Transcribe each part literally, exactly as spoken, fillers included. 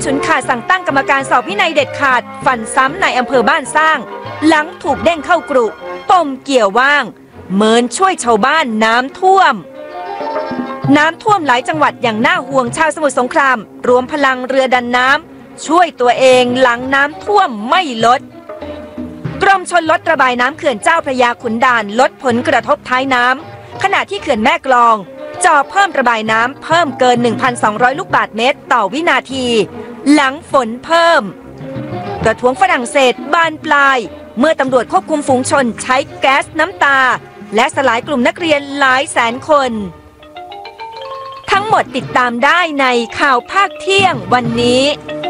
ฉุนขาดสั่งตั้งกรรมการสอบวินัยเด็ดขาดฟันซ้ำในอำเภอบ้านสร้างหลังถูกเด้งเข้ากรุปมเกี่ยวว่างเมินช่วยชาวบ้านน้ำท่วมน้ำท่วมหลายจังหวัดอย่างน่าห่วงชาวสมุทรสงครามรวมพลังเรือดันน้ำช่วยตัวเองหลังน้ำท่วมไม่ลดกรมชลลดระบายน้ำเขื่อนเจ้าพระยาขุนด่านลดผลกระทบท้ายน้ำขณะที่เขื่อนแม่กลองจ่อเพิ่มระบายน้ำเพิ่มเกิน หนึ่งพันสองร้อย ลูกบาศก์เมตรต่อวินาทีหลังฝนเพิ่มประท้วงฝรั่งเศสบานปลายเมื่อตำรวจควบคุมฝูงชนใช้แก๊สน้ำตาและสลายกลุ่มนักเรียนหลายแสนคนทั้งหมดติดตามได้ในข่าวภาคเที่ยงวันนี้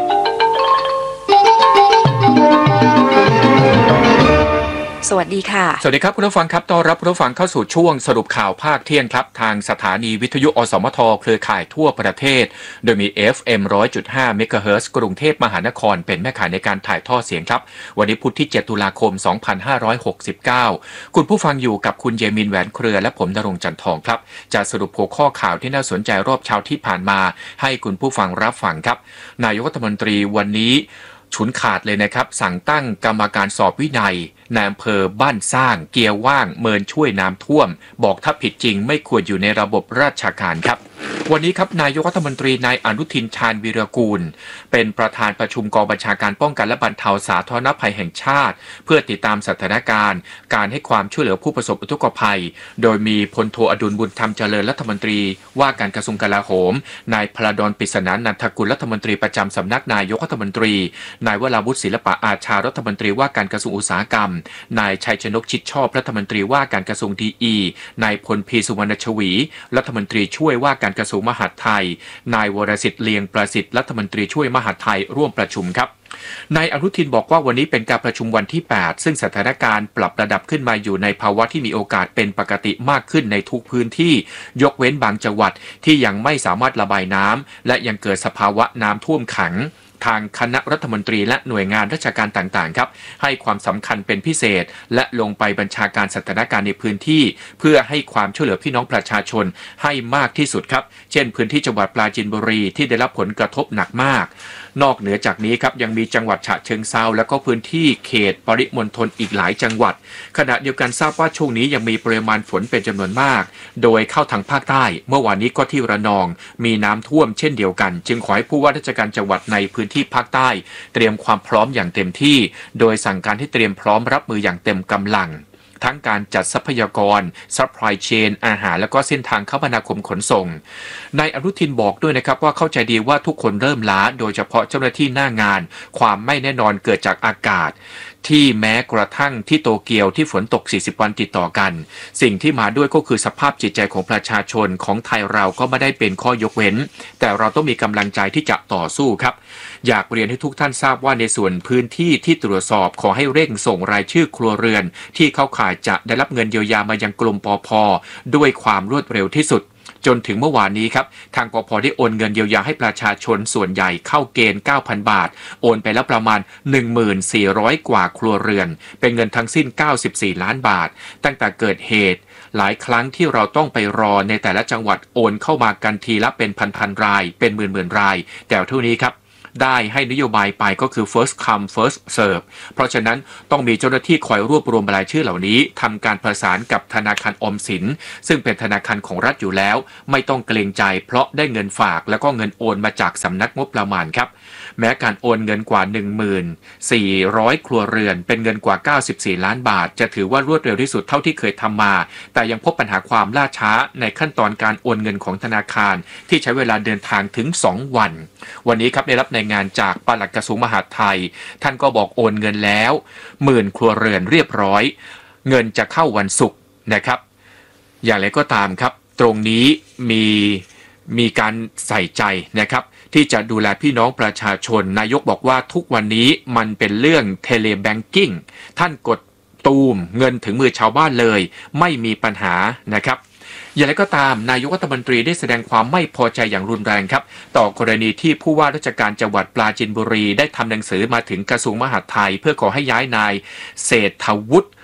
สวัสดีค่ะสวัสดีครับคุณผู้ฟังครับต้อนรับคุณผู้ฟังเข้าสู่ช่วงสรุปข่าวภาคเที่ยงครับทางสถานีวิทยุอสมทเครือข่ายทั่วประเทศโดยมี เอฟ เอ็ม หนึ่งร้อยจุดห้า เมกะเฮิรตซ์กรุงเทพมหานครเป็นแม่ข่ายในการถ่ายทอดเสียงครับวันนี้พุธที่เจ็ดตุลาคมสองพันห้าร้อยหกสิบเก้าคุณผู้ฟังอยู่กับคุณเยมินแหวนเครือและผมณรงค์จันทองครับจะสรุปหัวข้อข่าวที่น่าสนใจรอบเช้าที่ผ่านมาให้คุณผู้ฟังรับฟังครับนายกรัฐมนตรีวันนี้ฉุนขาดเลยนะครับสั่งตั้งกรรมการสอบวินัยในอำเภอบ้านสร้างเกียร์ว่างเมินช่วยน้ำท่วมบอกถ้าผิดจริงไม่ควรอยู่ในระบบราชการครับวันนี้ครับนายกรัฐมนตรีนายอนุทินชาญวีรกูลเป็นประธานประชุมกองบัญชาการป้องกันและบรรเทาสาธารณภัยแห่งชาติเพื่อติดตามสถานการณ์การให้ความช่วยเหลือผู้ประสบอุทกภัยโดยมีพลโทอดุลบุญธรรมเจริญรัฐมนตรีว่าการกระทรวงกลาโหมนายพลดลปริศนานันทกุลรัฐมนตรีประจำสำนักนายกรัฐมนตรีนายวราวุฒิศิลปะอาชารัฐมนตรีว่าการกระทรวงอุตสาหกรรมนายชัยชนกชิดชอบรัฐมนตรีว่าการกระทรวงดีอีนายพลพีสุวรรณชวีรัฐมนตรีช่วยว่าการกระทรวงมหาดไทยนายวรสิทธิ์เลียงประสิทธิ์รัฐมนตรีช่วยมหาดไทยร่วมประชุมครับนายอนุทินบอกว่าวันนี้เป็นการประชุมวันที่แปดซึ่งสถานการณ์ปรับระดับขึ้นมาอยู่ในภาวะที่มีโอกาสเป็นปกติมากขึ้นในทุกพื้นที่ยกเว้นบางจังหวัดที่ยังไม่สามารถระบายน้ำและยังเกิดสภาวะน้ำท่วมขังทางคณะรัฐมนตรีและหน่วยงานราชการต่างๆครับให้ความสำคัญเป็นพิเศษและลงไปบัญชาการสถานการณ์ในพื้นที่เพื่อให้ความช่วยเหลือพี่น้องประชาชนให้มากที่สุดครับเช่นพื้นที่จังหวัดปราจีนบุรีที่ได้รับผลกระทบหนักมากนอกเหนือจากนี้ครับยังมีจังหวัดฉะเชิงเทราและก็พื้นที่เขตปริมณฑลอีกหลายจังหวัดขณะเดียวกันทราบว่าช่วงนี้ยังมีปริมาณฝนเป็นจำนวนมากโดยเข้าทางภาคใต้เมื่อวานนี้ก็ที่ระนองมีน้ำท่วมเช่นเดียวกันจึงขอให้ผู้ว่าราชการจังหวัดในพื้นที่ภาคใต้เตรียมความพร้อมอย่างเต็มที่โดยสั่งการให้เตรียมพร้อมรับมืออย่างเต็มกำลังทั้งการจัดทรัพยากร supply chain อาหารและก็เส้นทางคมนาคมขนส่งนายอนุทินบอกด้วยนะครับว่าเข้าใจดีว่าทุกคนเริ่มล้าโดยเฉพาะเจ้าหน้าที่หน้างานความไม่แน่นอนเกิดจากอากาศที่แม้กระทั่งที่โตเกียวที่ฝนตกสี่สิบวันติดต่อกันสิ่งที่มาด้วยก็คือสภาพจิตใจของประชาชนของไทยเราก็ไม่ได้เป็นข้อยกเว้นแต่เราต้องมีกำลังใจที่จะต่อสู้ครับอยากเรียนให้ทุกท่านทราบว่าในส่วนพื้นที่ที่ตรวจสอบขอให้เร่งส่งรายชื่อครัวเรือนที่เข้าข่ายจะได้รับเงินเยียวยามายังกรมปภ.ด้วยความรวดเร็วที่สุดจนถึงเมื่อวานนี้ครับทางปภ.ได้โอนเงินเยียวยาให้ประชาชนส่วนใหญ่เข้าเกณฑ์ เก้าพัน บาทโอนไปแล้วประมาณ หนึ่งพันสี่ร้อย กว่าครัวเรือนเป็นเงินทั้งสิ้นเก้าสิบสี่ล้านบาทตั้งแต่เกิดเหตุหลายครั้งที่เราต้องไปรอในแต่ละจังหวัดโอนเข้ามากันทีละเป็นพันๆรายเป็นหมื่นๆรายแต่เท่านี้ครับได้ให้นโยบายไปก็คือ first come first serve เพราะฉะนั้นต้องมีเจ้าหน้าที่คอยรวบรวมรายชื่อเหล่านี้ทำการประสานกับธนาคารออมสินซึ่งเป็นธนาคารของรัฐอยู่แล้วไม่ต้องเกรงใจเพราะได้เงินฝากแล้วก็เงินโอนมาจากสำนักงบประมาณครับแม้การโอนเงินกว่า หนึ่งพันสี่ร้อย ครัวเรือนเป็นเงินกว่าเก้าสิบสี่ล้านบาทจะถือว่ารวดเร็วที่สุดเท่าที่เคยทำมาแต่ยังพบปัญหาความล่าช้าในขั้นตอนการโอนเงินของธนาคารที่ใช้เวลาเดินทางถึงสองวันวันนี้ครับได้รับรายงานจากปลัดกระทรวงมหาดไทยท่านก็บอกโอนเงินแล้วหมื่นครัวเรือนเรียบร้อยเงินจะเข้าวันศุกร์นะครับอย่างไรก็ตามครับตรงนี้มีมีการใส่ใจนะครับที่จะดูแลพี่น้องประชาชนนายกบอกว่าทุกวันนี้มันเป็นเรื่องเทเลแบงกิ้งท่านกดตูมเงินถึงมือชาวบ้านเลยไม่มีปัญหานะครับอย่างไรก็ตามนายกรัฐมนตรีได้แสดงความไม่พอใจอย่างรุนแรงครับต่อกรณีที่ผู้ว่าราชการจังหวัดปราจีนบุรีได้ทำหนังสือมาถึงกระทรวงมหาดไทยเพื่อขอให้ย้ายนายเศรษฐวุฒิ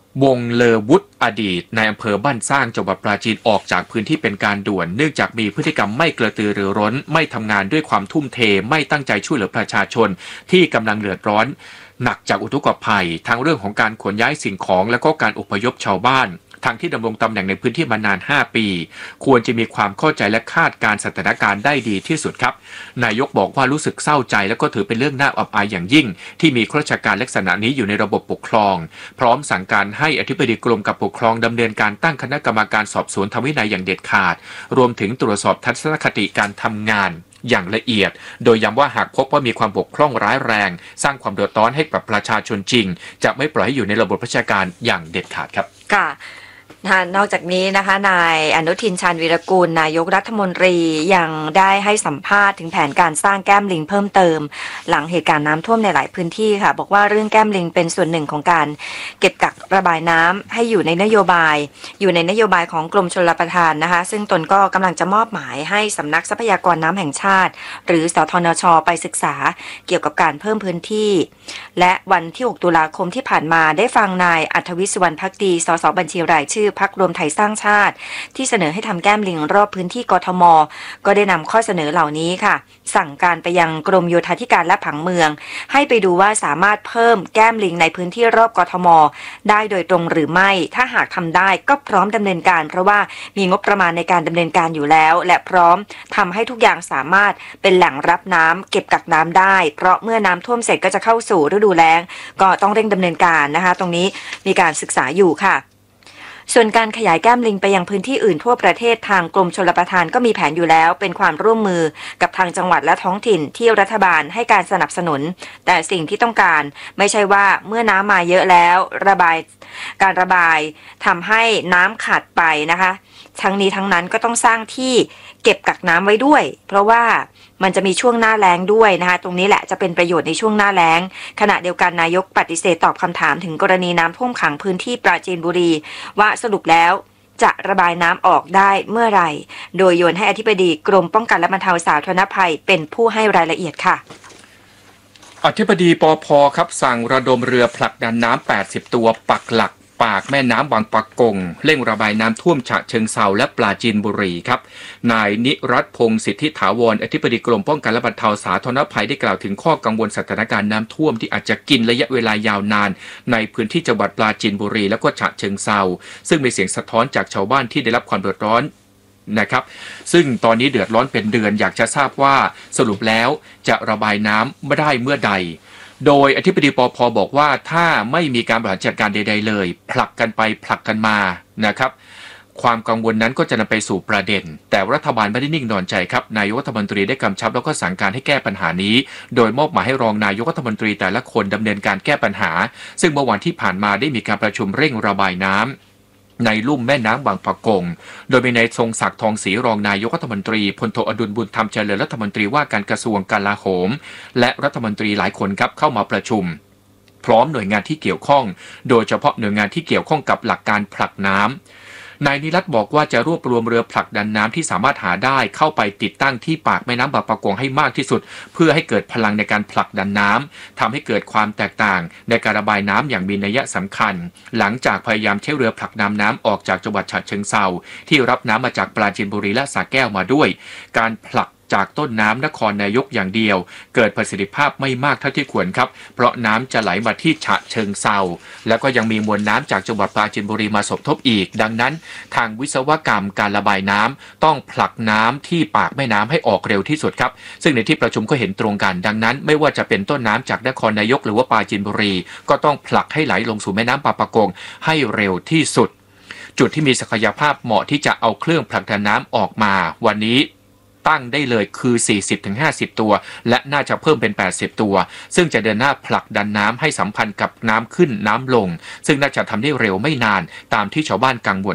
วงเลอวุฒอดีตในอำเภอบ้านสร้างจังหวัดปราจีนออกจากพื้นที่เป็นการด่วนเนื่องจากมีพฤติกรรมไม่กระตือรือร้นไม่ทำงานด้วยความทุ่มเทไม่ตั้งใจช่วยเหลือประชาชนที่กำลังเดือดร้อนหนักจากอุทกภัยทั้งเรื่องของการขนย้ายสิ่งของและก็การอพยพชาวบ้านทั้งที่ดำรงตำแหน่งในพื้นที่มานานห้าปีควรจะมีความเข้าใจและคาดการณ์สถานการณ์ได้ดีที่สุดครับนายกบอกว่ารู้สึกเศร้าใจและก็ถือเป็นเรื่องน่าอับอายอย่างยิ่งที่มีข้าราชการลักษณะนี้อยู่ในระบบปกครองพร้อมสั่งการให้อธิบดีกรมการปกครองดำเนินการตั้งคณะกรรมการสอบสวนทางวินัยอย่างเด็ดขาดรวมถึงตรวจสอบทัศนคติการทำงานอย่างละเอียดโดยย้ำว่าหากพบว่ามีความบกพร่องร้ายแรงสร้างความเดือดร้อนให้กับประชาชนจริงจะไม่ปล่อยให้อยู่ในระบบราชการอย่างเด็ดขาดครับค่ะนอกจากนี้นะคะนายอนุทินชาญวีรกูลนายกรัฐมนตรียังได้ให้สัมภาษณ์ถึงแผนการสร้างแก้มลิงเพิ่มเติมหลังเหตุการณ์น้ำท่วมในหลายพื้นที่ค่ะบอกว่าเรื่องแก้มลิงเป็นส่วนหนึ่งของการเก็บกักระบายน้ำให้อยู่ในนโยบายอยู่ในนโยบายของกรมชลประทานนะคะซึ่งตนก็กำลังจะมอบหมายให้สำนักทรัพยากรน้ำแห่งชาติหรือสทนช.ไปศึกษาเกี่ยวกับการเพิ่มพื้นที่และวันที่หกตุลาคมที่ผ่านมาได้ฟังนายอัธวิศ สุวรรณภักดีสสบัญชีรายชื่อพรรครวมไทยสร้างชาติที่เสนอให้ทำแก้มลิงรอบพื้นที่กทม.ก็ได้นำข้อเสนอเหล่านี้ค่ะสั่งการไปยังกรมโยธาธิการและผังเมืองให้ไปดูว่าสามารถเพิ่มแก้มลิงในพื้นที่รอบกทม.ได้โดยตรงหรือไม่ถ้าหากทำได้ก็พร้อมดำเนินการเพราะว่ามีงบประมาณในการดำเนินการอยู่แล้วและพร้อมทำให้ทุกอย่างสามารถเป็นแหล่งรับน้ำเก็บกักน้ำได้เพราะเมื่อน้ำท่วมเสร็จก็จะเข้าสู่ฤดูแล้งก็ต้องเร่งดำเนินการนะคะตรงนี้มีการศึกษาอยู่ค่ะส่วนการขยายแก้มลิงไปยังพื้นที่อื่นทั่วประเทศทางกรมชลประทานก็มีแผนอยู่แล้วเป็นความร่วมมือกับทางจังหวัดและท้องถิ่นที่รัฐบาลให้การสนับสนุนแต่สิ่งที่ต้องการไม่ใช่ว่าเมื่อน้ำมาเยอะแล้วระบายการระบายทำให้น้ำขาดไปนะคะทั้งนี้ทั้งนั้นก็ต้องสร้างที่เก็บกักน้ำไว้ด้วยเพราะว่ามันจะมีช่วงหน้าแล้งด้วยนะคะตรงนี้แหละจะเป็นประโยชน์ในช่วงหน้าแล้งขณะเดียวกันนายกปฏิเสธตอบคำถามถึงกรณีน้ำท่วมขังพื้นที่ปราจีนบุรีว่าสรุปแล้วจะระบายน้ำออกได้เมื่อไหร่โดยโยนให้อธิบดีกรมป้องกันและบรรเทาสาธารณภัยเป็นผู้ให้รายละเอียดค่ะอธิบดีปภ.ครับสั่งระดมเรือผลักดันน้ำแปดสิบตัวปักหลักปากแม่น้ำบางปะกงเร่งระบายน้ำท่วมฉะเชิงเทราและปราจีนบุรีครับนายนิรัตน์พงศ์สิทธิถาวรอธิบดีกรมป้องกันและบรรเทาสาธารณภัยได้กล่าวถึงข้อกังวลสถานการณ์น้ำท่วมที่อาจจะกินระยะเวลายาวนานในพื้นที่จังหวัดปราจีนบุรีและก็ฉะเชิงเทราซึ่งมีเสียงสะท้อนจากชาวบ้านที่ได้รับความเดือดร้อนนะครับซึ่งตอนนี้เดือดร้อนเป็นเดือนอยากจะทราบว่าสรุปแล้วจะระบายน้ำไม่ได้เมื่อใดโดยอธิบดีปภ.บอกว่าถ้าไม่มีการบริหารจัดการใดๆเลยผลักกันไปผลักกันมานะครับความกังวลนั้นก็จะนำไปสู่ประเด็นแต่รัฐบาลไม่ได้นิ่งนอนใจครับนายกรัฐมนตรีได้กำชับแล้วก็สั่งการให้แก้ปัญหานี้โดยมอบหมายให้รองนายกรัฐมนตรีแต่ละคนดำเนินการแก้ปัญหาซึ่งเมื่อวันที่ผ่านมาได้มีการประชุมเร่งระบายน้ำในลุ่มแม่น้ำบางปะกงโดยมีนายทรงศักดิ์ทองศรีรองนายกรัฐมนตรีพลโทอดุลบุญธรรมเจริญรัฐมนตรีว่าการกระทรวงกลาโหมและรัฐมนตรีหลายคนครับเข้ามาประชุมพร้อมหน่วยงานที่เกี่ยวข้องโดยเฉพาะหน่วยงานที่เกี่ยวข้องกับหลักการผลักน้ำนายนิรัตน์บอกว่าจะรวบรวมเรือผลักดันน้ำที่สามารถหาได้เข้าไปติดตั้งที่ปากแม่น้ำบางปะกงให้มากที่สุดเพื่อให้เกิดพลังในการผลักดันน้ำทำให้เกิดความแตกต่างในการระบายน้ำอย่างมีนัยสำคัญหลังจากพยายามใช้เรือผลักดันน้ำออกจากจังหวัดฉะเชิงเทราที่รับน้ำมาจากปราจีนบุรีและสระแก้วมาด้วยการผลักจากต้นน้ำนครนายกอย่างเดียวเกิดประสิทธิภาพไม่มากเท่าที่ควรครับเพราะน้ำจะไหลมาที่ฉะเชิงเทราแล้วก็ยังมีมวลน้ำจากจังหวัดปราจีนบุรีมาสมทบอีกดังนั้นทางวิศวกรรมการระบายน้ำต้องผลักน้ำที่ปากแม่น้ำให้ออกเร็วที่สุดครับซึ่งในที่ประชุมก็เห็นตรงกันดังนั้นไม่ว่าจะเป็นต้นน้ำจากนครนายกหรือว่าปราจีนบุรีก็ต้องผลักให้ไหลลงสู่แม่น้ำบางปะกงให้เร็วที่สุดจุดที่มีศักยภาพเหมาะที่จะเอาเครื่องผลักดันน้ำออกมาวันนี้ตั้งได้เลยคือ สี่สิบถึงห้าสิบ ตัวและน่าจะเพิ่มเป็นแปดสิบตัวซึ่งจะเดินหน้าผลักดันน้ำให้สัมพันธ์กับน้ำขึ้นน้ำลงซึ่งน่าจะทำได้เร็วไม่นานตามที่ชาวบ้านกังวลครับ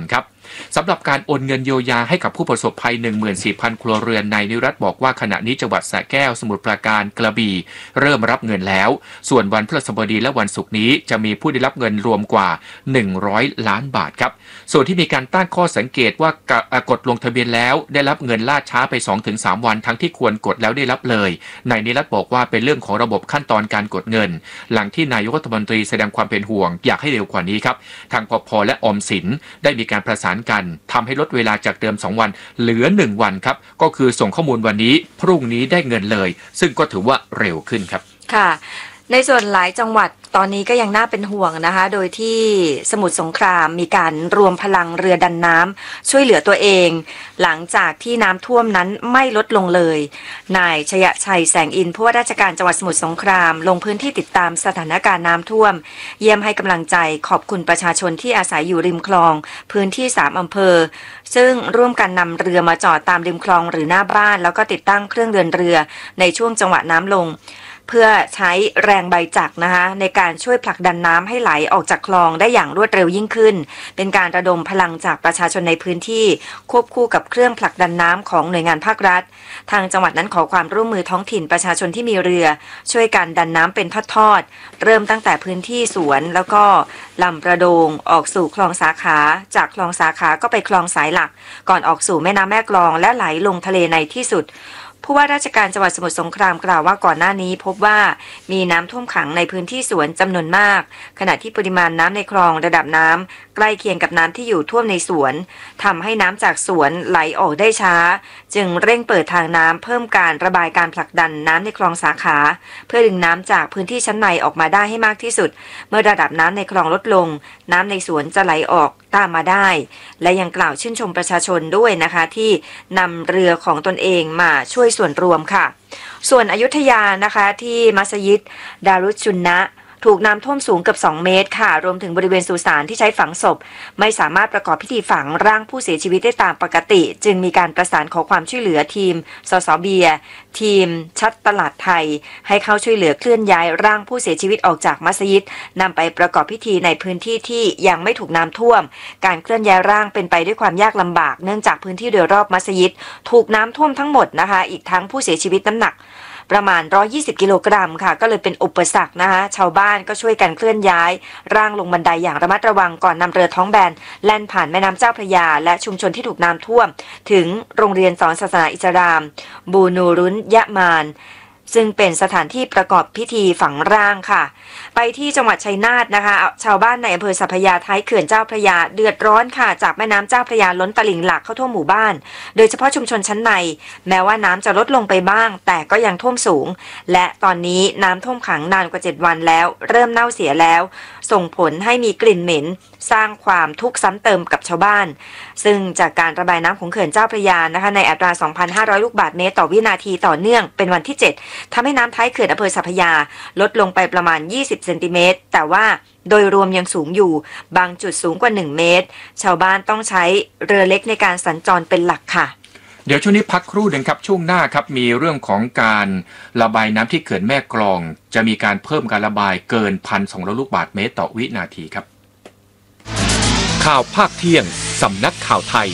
สำหรับการโอนเงินเยียวยาให้กับผู้ประสบภัย หนึ่งหมื่นสี่พัน ครัวเรือนนายนิรัตน์บอกว่าขณะนี้จังหวัดสระแก้วสมุทรปราการกระบี่เริ่มรับเงินแล้วส่วนวันพฤหัสบดีและวันศุกร์นี้จะมีผู้ได้รับเงินรวมกว่าหนึ่งร้อยล้านบาทครับส่วนที่มีการตั้งข้อสังเกตว่ากดลงทะเบียนแล้วได้รับเงินล่าช้าไป สองถึงสาม วันทั้งที่ควรกดแล้วได้รับเลยนายนิรัตน์บอกว่าเป็นเรื่องของระบบขั้นตอนการกดเงินหลังที่นายกรัฐมนตรีแสดงความเป็นห่วงอยากให้เร็วกว่านี้ครับทางปภ.และออมสินได้มีการประสานกันทำให้ลดเวลาจากเดิมสองวันเหลือหนึ่งวันครับก็คือส่งข้อมูลวันนี้พรุ่งนี้ได้เงินเลยซึ่งก็ถือว่าเร็วขึ้นครับค่ะในส่วนหลายจังหวัดตอนนี้ก็ยังน่าเป็นห่วงนะคะโดยที่สมุทรสงครามมีการรวมพลังเรือดันน้ำช่วยเหลือตัวเองหลังจากที่น้ำท่วมนั้นไม่ลดลงเลยนายชยชัยแสงอินผู้ว่าราชการจังหวัดสมุทรสงครามลงพื้นที่ติดตามสถานการณ์น้ำท่วมเยี่ยมให้กำลังใจขอบคุณประชาชนที่อาศัยอยู่ริมคลองพื้นที่สามอำเภอซึ่งร่วมกันนำเรือมาจอดตามริมคลองหรือหน้าบ้านแล้วก็ติดตั้งเครื่องเดินเรือในช่วงจังหวะน้ำลงเพื่อใช้แรงใบจักรนะคะในการช่วยผลักดันน้ำให้ไหลออกจากคลองได้อย่างรวดเร็วยิ่งขึ้นเป็นการระดมพลังจากประชาชนในพื้นที่ควบคู่กับเครื่องผลักดันน้ำของหน่วยงานภาครัฐทางจังหวัดนั้นขอความร่วมมือท้องถิ่นประชาชนที่มีเรือช่วยกันดันน้ำเป็นทอดๆเริ่มตั้งแต่พื้นที่สวนแล้วก็ลำประโดงออกสู่คลองสาขาจากคลองสาขาก็ไปคลองสายหลักก่อนออกสู่แม่น้ำแม่กลองและไหลลงทะเลในที่สุดผู้ว่าราชการจังหวัดสมุทรสงครามกล่าวว่าก่อนหน้านี้พบว่ามีน้ำท่วมขังในพื้นที่สวนจำนวนมากขณะที่ปริมาณน้ำในคลองระดับน้ำใกล้เคียงกับน้ำที่อยู่ท่วมในสวนทำให้น้ำจากสวนไหลออกได้ช้าจึงเร่งเปิดทางน้ำเพิ่มการระบายการผลักดันน้ำในคลองสาขาเพื่อดึงน้ำจากพื้นที่ชั้นในออกมาได้ให้มากที่สุดเมื่อระดับน้ำในคลองลดลงน้ำในสวนจะไหลออกตามมาได้และยังกล่าวชื่นชมประชาชนด้วยนะคะที่นำเรือของตนเองมาช่วยส่วนรวมค่ะส่วนอยุธยานะคะที่มัสยิดดารุชชุนนะถูกน้ำท่วมสูงเกือบสองเมตรค่ะรวมถึงบริเวณสุสานที่ใช้ฝังศพไม่สามารถประกอบพิธีฝังร่างผู้เสียชีวิตได้ตามปกติจึงมีการประสานขอความช่วยเหลือทีมสสเบียทีมชัดตลาดไทยให้เข้าช่วยเหลือเคลื่อนย้ายร่างผู้เสียชีวิตออกจากมัสยิดนำไปประกอบพิธีในพื้นที่ที่ยังไม่ถูกน้ำท่วมการเคลื่อนย้ายร่างเป็นไปด้วยความยากลำบากเนื่องจากพื้นที่โดยรอบมัสยิดถูกน้ำท่วมทั้งหมดนะคะอีกทั้งผู้เสียชีวิตน้ำหนักประมาณหนึ่งร้อยยี่สิบกิโลกรัมค่ะก็เลยเป็นอุปสรรคนะคะชาวบ้านก็ช่วยกันเคลื่อนย้ายร่างลงบันไดอย่างระมัดระวังก่อนนำเรือท้องแบนแล่นผ่านแม่น้ำเจ้าพระยาและชุมชนที่ถูกน้ำท่วมถึงโรงเรียนสอนศาสนาอิสลามบูนูรุนยะมานซึ่งเป็นสถานที่ประกอบพิธีฝังร่างค่ะไปที่จังหวัดชัยนาทนะคะชาวบ้านในอำเภอสัพยาท้ายเขื่อนเจ้าพระยาเดือดร้อนค่ะจากแม่น้ำเจ้าพระยาล้นตลิ่งหลากเข้าท่วมหมู่บ้านโดยเฉพาะชุมชนชั้นในแม้ว่าน้ำจะลดลงไปบ้างแต่ก็ยังท่วมสูงและตอนนี้น้ำท่วมขังนานกว่าเจ็ดวันแล้วเริ่มเน่าเสียแล้วส่งผลให้มีกลิ่นเหม็นสร้างความทุกข์ซ้ำเติมกับชาวบ้านซึ่งจากการระบายน้ำของเขื่อนเจ้าพระยานะคะในอัตรา สองพันห้าร้อย ลูกบาศก์เมตรต่อวินาทีต่อเนื่องเป็นวันที่เจ็ดทำให้น้ำท้ายเขื่อนอำเภอสัพพยาลดลงไปประมาณยี่สิบเซนติเมตรแต่ว่าโดยรวมยังสูงอยู่บางจุดสูงกว่าหนึ่งเมตรชาวบ้านต้องใช้เรือเล็กในการสัญจรเป็นหลักค่ะเดี๋ยวช่วงนี้พักครู่หนึ่งครับช่วงหน้าครับมีเรื่องของการระบายน้ำที่เขื่อนแม่กลองจะมีการเพิ่มการระบายเกิน หนึ่งพันสองร้อย ลูกบาศก์เมตรต่อวินาทีครับข่าวภาคเที่ยงสำนักข่าวไทย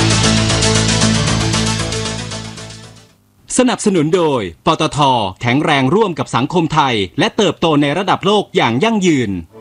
สนับสนุนโดยปตท.แข็งแรงร่วมกับสังคมไทยและเติบโตในระดับโลกอย่างยั่งยืน